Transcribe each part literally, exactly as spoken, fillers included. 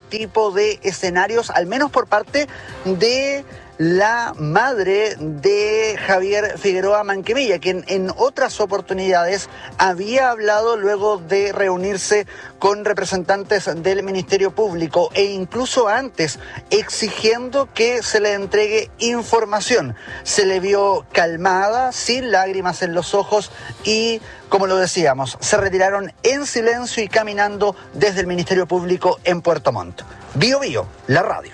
tipo de escenarios, al menos por parte de la madre de Javier Figueroa Manquemilla, quien en otras oportunidades había hablado luego de reunirse con representantes del Ministerio Público e incluso antes exigiendo que se le entregue información. Se le vio calmada, sin lágrimas en los ojos y, como lo decíamos, se retiraron en silencio y caminando desde el Ministerio Público en Puerto Montt. Bio Bio, la radio.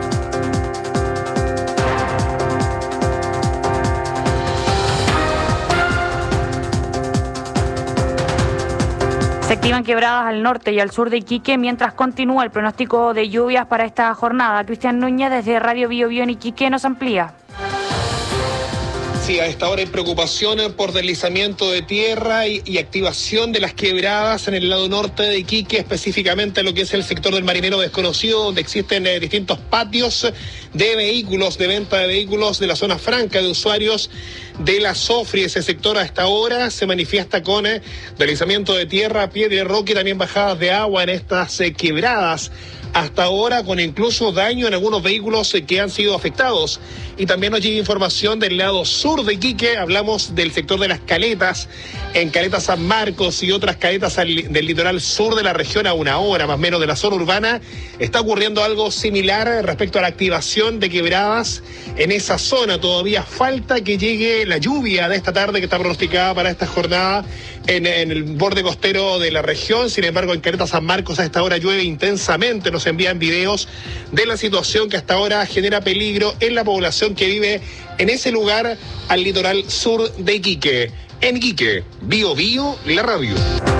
Se activan quebradas al norte y al sur de Iquique mientras continúa el pronóstico de lluvias para esta jornada. Cristian Núñez desde Radio Bio Bio en Iquique nos amplía. Sí, a esta hora hay preocupación por deslizamiento de tierra y, y activación de las quebradas en el lado norte de Iquique, específicamente en lo que es el sector del Marinero Desconocido, donde existen eh, distintos patios de vehículos, de venta de vehículos de la zona franca de usuarios de la Sofri. Ese sector a esta hora se manifiesta con eh, deslizamiento de tierra, piedra y roca y también bajadas de agua en estas eh, quebradas. Hasta ahora con incluso daño en algunos vehículos que han sido afectados. Y también nos llega información del lado sur de Iquique, hablamos del sector de las caletas, en Caleta San Marcos y otras caletas del litoral sur de la región, a una hora más o menos de la zona urbana. Está ocurriendo algo similar respecto a la activación de quebradas en esa zona. Todavía falta que llegue la lluvia de esta tarde que está pronosticada para esta jornada en, en el borde costero de la región. Sin embargo, en Caleta San Marcos a esta hora llueve intensamente. Nos envían videos de la situación que hasta ahora genera peligro en la población que vive en ese lugar al litoral sur de Iquique. En Iquique, Bio Bio, la radio.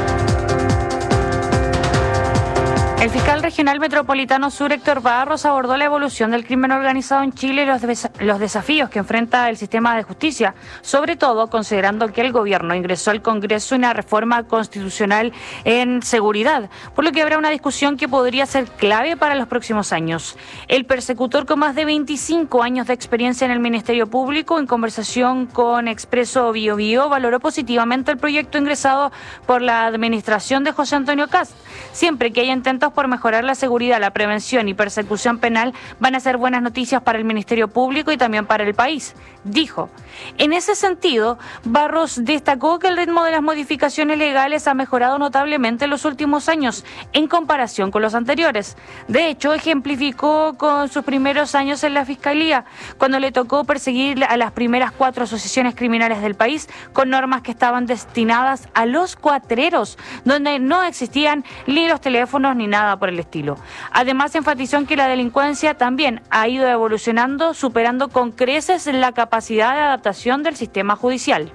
El fiscal regional metropolitano sur, Héctor Barros, abordó la evolución del crimen organizado en Chile y los, des- los desafíos que enfrenta el sistema de justicia, sobre todo considerando que el gobierno ingresó al Congreso una reforma constitucional en seguridad, por lo que habrá una discusión que podría ser clave para los próximos años. El persecutor con más de veinticinco años de experiencia en el Ministerio Público, en conversación con Expreso Bio Bio, valoró positivamente el proyecto ingresado por la administración de José Antonio Kast. Siempre que haya intentos por mejorar la seguridad, la prevención y persecución penal, van a ser buenas noticias para el Ministerio Público y también para el país, dijo. En ese sentido, Barros destacó que el ritmo de las modificaciones legales ha mejorado notablemente en los últimos años en comparación con los anteriores. De hecho, ejemplificó con sus primeros años en la Fiscalía, cuando le tocó perseguir a las primeras cuatro asociaciones criminales del país con normas que estaban destinadas a los cuatreros, donde no existían ni los teléfonos ni nada por el estilo. Además, enfatizó en que la delincuencia también ha ido evolucionando, superando con creces la capacidad de adaptación del sistema judicial.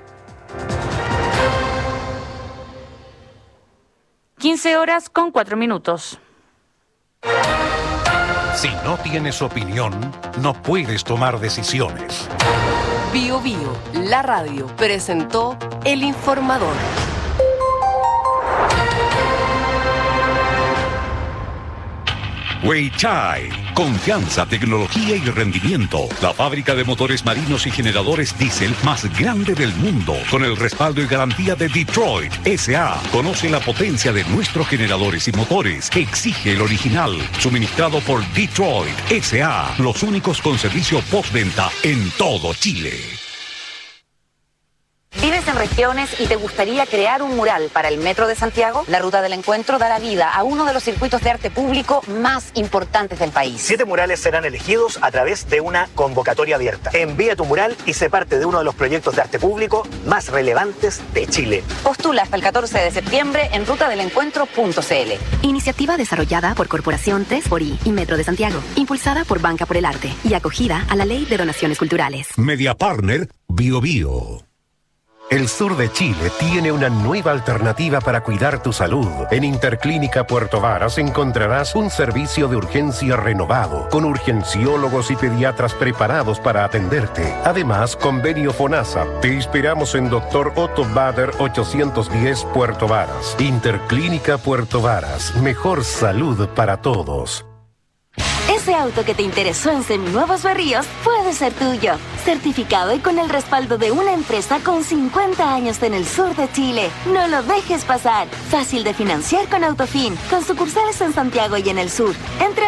quince horas con cuatro minutos. Si no tienes opinión, no puedes tomar decisiones. Bio Bio, la radio, presentó El Informador. Weichai, confianza, tecnología y rendimiento. La fábrica de motores marinos y generadores diésel más grande del mundo, con el respaldo y garantía de Detroit S A Conoce la potencia de nuestros generadores y motores. Exige el original, suministrado por Detroit S A Los únicos con servicio postventa en todo Chile. ¿Vives en regiones y te gustaría crear un mural para el Metro de Santiago? La Ruta del Encuentro dará vida a uno de los circuitos de arte público más importantes del país. Siete murales serán elegidos a través de una convocatoria abierta. Envía tu mural y sé parte de uno de los proyectos de arte público más relevantes de Chile. Postula hasta el catorce de septiembre en ruta del encuentro punto c l. Iniciativa desarrollada por Corporación tres por I y Metro de Santiago, impulsada por Banca por el Arte y acogida a la Ley de Donaciones Culturales. Media Partner, Bio Bio. El sur de Chile tiene una nueva alternativa para cuidar tu salud. En Interclínica Puerto Varas encontrarás un servicio de urgencia renovado, con urgenciólogos y pediatras preparados para atenderte. Además, convenio FONASA. Te esperamos en Doctor Otto Bader ochocientos diez Puerto Varas. Interclínica Puerto Varas. Mejor salud para todos. Ese auto que te interesó en Seminuevos Berríos puede ser tuyo. Certificado y con el respaldo de una empresa con cincuenta años en el sur de Chile. No lo dejes pasar. Fácil de financiar con Autofin, con sucursales en Santiago y en el sur. Entre